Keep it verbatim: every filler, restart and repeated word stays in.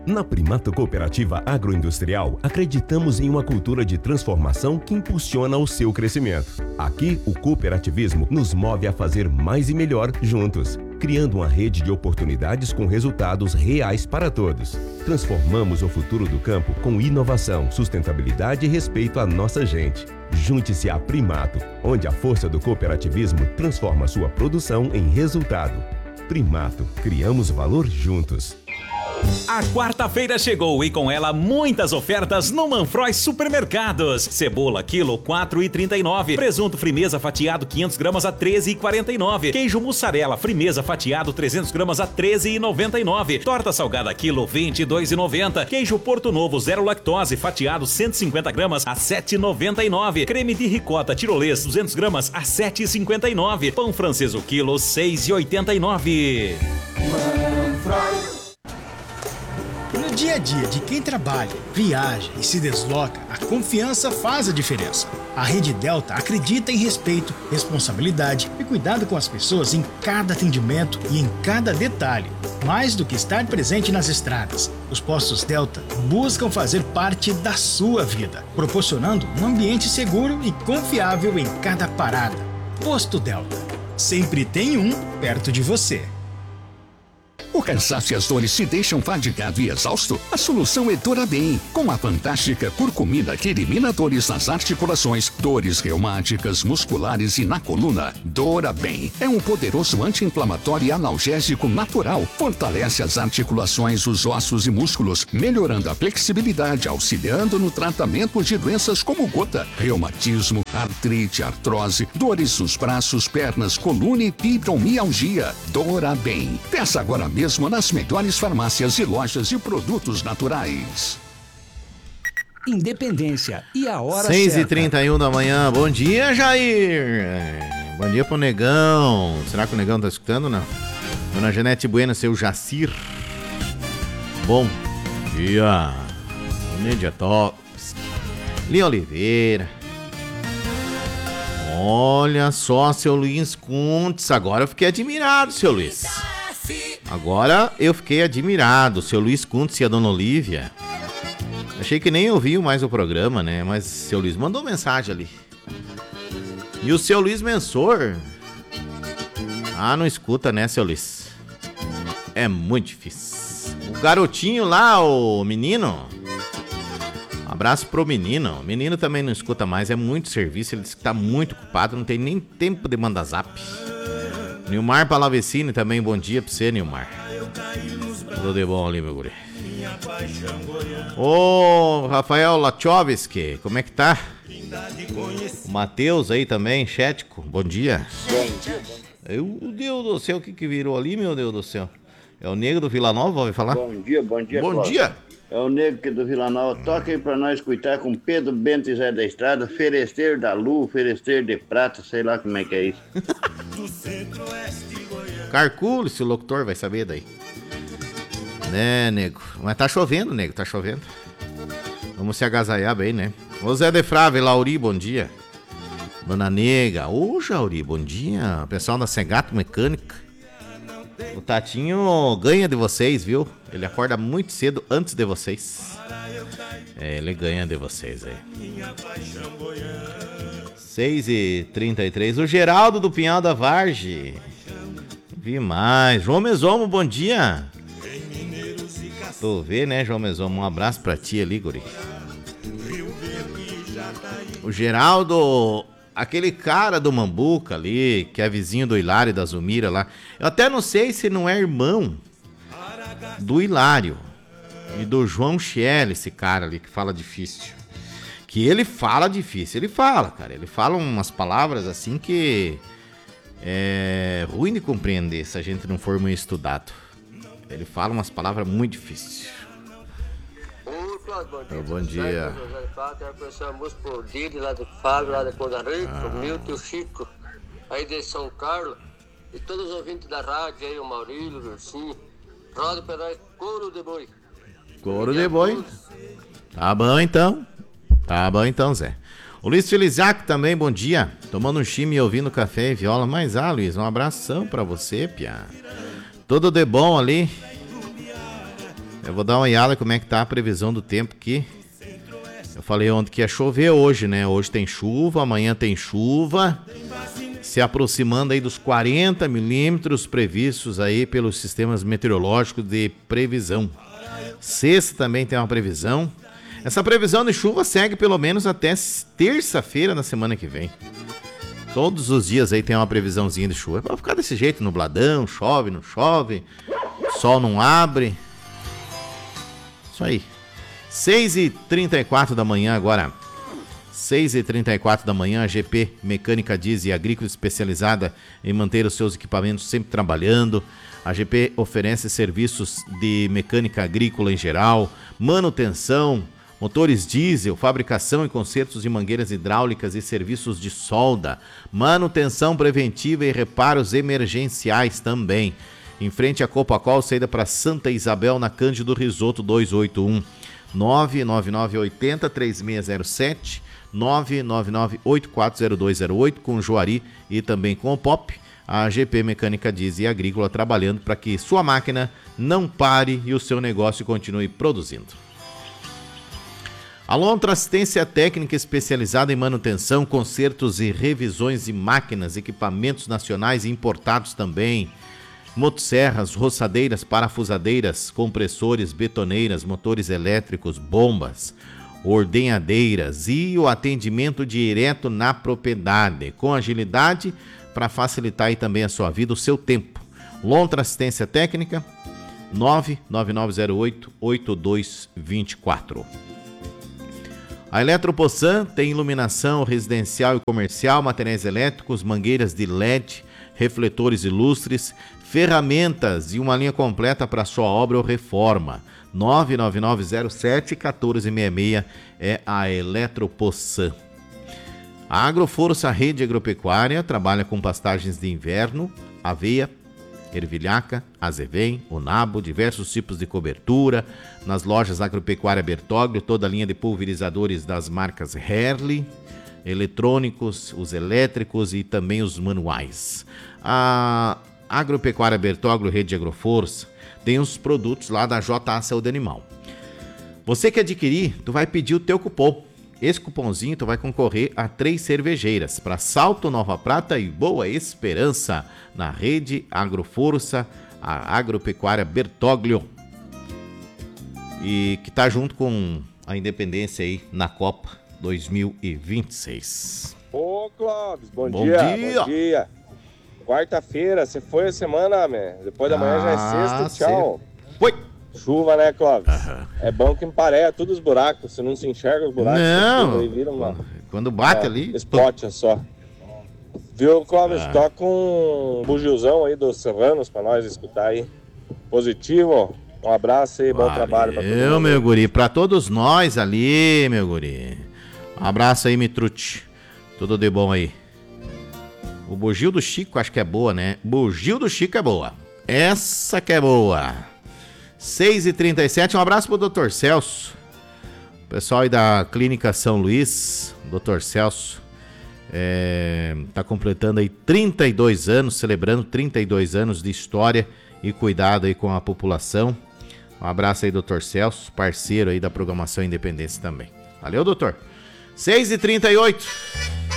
Na Primato Cooperativa Agroindustrial, acreditamos em uma cultura de transformação que impulsiona o seu crescimento. Aqui, o cooperativismo nos move a fazer mais e melhor juntos, criando uma rede de oportunidades com resultados reais para todos. Transformamos o futuro do campo com inovação, sustentabilidade e respeito à nossa gente. Junte-se à Primato, onde a força do cooperativismo transforma sua produção em resultado. Primato, criamos valor juntos. A quarta-feira chegou e com ela muitas ofertas no Manfroy Supermercados. Cebola quilo quatro reais e trinta e nove centavos. Presunto Frimeza fatiado quinhentos gramas a treze reais e quarenta e nove centavos. Queijo mussarela Frimeza fatiado trezentos gramas a treze reais e noventa e nove centavos. Torta salgada quilo vinte e dois reais e noventa centavos. Queijo Porto Novo zero lactose fatiado cento e cinquenta gramas a sete reais e noventa e nove centavos. Creme de ricota tirolês duzentas gramas a sete reais e cinquenta e nove centavos. Pão francês o quilo seis reais e oitenta e nove centavos. No dia a dia de quem trabalha, viaja e se desloca, a confiança faz a diferença. A Rede Delta acredita em respeito, responsabilidade e cuidado com as pessoas em cada atendimento e em cada detalhe. Mais do que estar presente nas estradas, os postos Delta buscam fazer parte da sua vida, proporcionando um ambiente seguro e confiável em cada parada. Posto Delta. Sempre tem um perto de você. O cansaço e as dores te deixam fadigado e exausto? A solução é Dorabem, com a fantástica curcumina que elimina dores nas articulações, dores reumáticas, musculares e na coluna. Dorabem é um poderoso anti-inflamatório e analgésico natural. Fortalece as articulações, os ossos e músculos, melhorando a flexibilidade, auxiliando no tratamento de doenças como gota, reumatismo, artrite, artrose, dores nos braços, pernas, coluna e fibromialgia. Dorabem. Peça agora mesmo nas melhores farmácias e lojas de produtos naturais. Independência e a hora seis certa. e trinta e um da manhã. Bom dia, Jair. Bom dia pro Negão. Será que o Negão tá escutando, não? Dona Janete Bueno, seu Jacir. Bom dia. Nídia Tops. Lia Oliveira. Olha só, seu Luiz Kuntz. Agora eu fiquei admirado, seu Luiz. Agora eu fiquei admirado, seu Luiz Kuntz e a dona Olívia. Achei que nem ouviu mais o programa, né? Mas seu Luiz mandou mensagem ali. E o seu Luiz Mensor? Ah, não escuta, né, seu Luiz? É muito difícil. O garotinho lá, o menino. Abraço pro menino. O menino também não escuta mais, é muito serviço. Ele disse que tá muito ocupado, não tem nem tempo de mandar zap. Nilmar Palavecini também, bom dia pra você, Nilmar. Tudo de bom ali, meu guri. Ô, Rafael Lachovski, como é que tá? O Matheus aí também, Chético, bom dia. Meu Deus do céu, o que que virou ali, meu Deus do céu? É o Negro do Vila Nova, vai falar? Bom dia, bom dia. Bom Cláudio. dia. É o Negro que do Vila Nova. Toca aí pra nós escutar com Pedro Bento e Zé da Estrada, Feresteiro da Lua, Feresteiro de Prata, sei lá como é que é isso. Carcule, se o locutor vai saber daí. Né, nego? Mas tá chovendo, nego, tá chovendo. Vamos se agasalhar bem, né? Ô Zé de Frave, Lauri, bom dia. Dona Nega, ô Jauri, bom dia. Pessoal da Segato Mecânica. O Tatinho ganha de vocês, viu? Ele acorda muito cedo antes de vocês. É, ele ganha de vocês aí. seis e trinta e três. O Geraldo do Pinhal da Varge. Vi mais. João Mesomo, bom dia. Tu vê, né, João Mesomo? Um abraço pra ti ali, guri. O Geraldo, aquele cara do Mambuca ali, que é vizinho do Hilário e da Zumira lá. Eu até não sei se não é irmão do Hilário e do João Chiel, esse cara ali que fala difícil. Que ele fala difícil, ele fala, cara. Ele fala umas palavras assim que é ruim de compreender se a gente não for muito estudado. Ele fala umas palavras muito difíceis. Bom dia. Bom dia. Pro Didi, lá do Fábio, lá de Porto Rico, ah. O Milton e o Chico, aí de São Carlos, e todos os ouvintes da rádio aí, o Maurílio, o Ursinho, roda pra nós, couro de boi. Couro de boi. Tá bom então. Tá bom então, Zé. O Luiz Felizac também, bom dia. Tomando um chime e ouvindo café e viola. Mas, ah, Luiz, um abração pra você, pia. Tudo de bom ali. Eu vou dar uma olhada como é que tá a previsão do tempo aqui. Eu falei ontem que ia chover hoje, né? Hoje tem chuva, amanhã tem chuva. Se aproximando aí dos quarenta milímetros previstos aí pelos sistemas meteorológicos de previsão. Sexta também tem uma previsão. Essa previsão de chuva segue pelo menos até terça-feira na semana que vem. Todos os dias aí tem uma previsãozinha de chuva. Vai ficar desse jeito, nubladão, chove, não chove, sol não abre. Isso aí. seis e trinta e quatro da manhã agora. seis e trinta e quatro da manhã, a G P Mecânica Diesel e Agrícola especializada em manter os seus equipamentos sempre trabalhando. A G P oferece serviços de mecânica agrícola em geral, manutenção, motores diesel, fabricação e consertos de mangueiras hidráulicas e serviços de solda, manutenção preventiva e reparos emergenciais também. Em frente à Copacol, saída para Santa Isabel, na Cândido Risoto duzentos e oitenta e um. nove nove nove oito zero três seis zero sete, nove nove nove oito quatro zero dois zero oito, com o Juari e também com o Pop. A G P Mecânica Diesel e Agrícola trabalhando para que sua máquina não pare e o seu negócio continue produzindo. A Lontra Assistência Técnica especializada em manutenção, consertos e revisões de máquinas, equipamentos nacionais e importados também. Motosserras, roçadeiras, parafusadeiras, compressores, betoneiras, motores elétricos, bombas, ordenhadeiras e o atendimento direto na propriedade, com agilidade para facilitar aí também a sua vida, o seu tempo. Lontra Assistência Técnica, nove nove nove zero oito oito dois dois quatro. A Eletropossan tem iluminação residencial e comercial, materiais elétricos, mangueiras de L E D, refletores e lustres, ferramentas e uma linha completa para sua obra ou reforma. nove nove nove zero sete um quatro seis seis é a Eletropossan. A Agroforça Rede Agropecuária trabalha com pastagens de inverno, aveia, ervilhaca, azevém, o nabo, diversos tipos de cobertura. Nas lojas Agropecuária Bertoglio, toda a linha de pulverizadores das marcas Herli, eletrônicos, os elétricos e também os manuais. A Agropecuária Bertoglio Rede Agroforça tem os produtos lá da J A Saúde Animal. Você que adquirir, tu vai pedir o teu cupom. Esse cupomzinho tu vai concorrer a três cervejeiras para Salto, Nova Prata e Boa Esperança na Rede Agroforça, a Agropecuária Bertoglio. E que tá junto com a Independência aí na Copa dois mil e vinte e seis. Ô, Clóvis, bom, bom dia, dia. Bom dia. Quarta-feira, você foi a semana, man. Depois da manhã já é sexta, tchau. Foi. Chuva, né, Clóvis? Uhum. É bom que empareia todos os buracos. Você não se enxerga os buracos. Não. Aí vira uma, quando bate é, ali... spot só. Viu, Clóvis? Ah. Toca um bugilzão aí dos Serranos pra nós escutar aí. Positivo. Um abraço aí, bom trabalho pra todo mundo. Eu, meu guri, pra todos nós ali, meu guri. Um abraço aí, Mitrucci. Tudo de bom aí. O bugio do Chico acho que é boa, né? Bugio do Chico é boa. Essa que é boa. seis e trinta e sete, um abraço pro doutor Celso. Pessoal aí da Clínica São Luís, doutor Celso, é, tá completando aí trinta e dois anos, celebrando trinta e dois anos de história e cuidado aí com a população. Um abraço aí, doutor Celso, parceiro aí da programação Independência também. Valeu, doutor. seis e trinta e oito.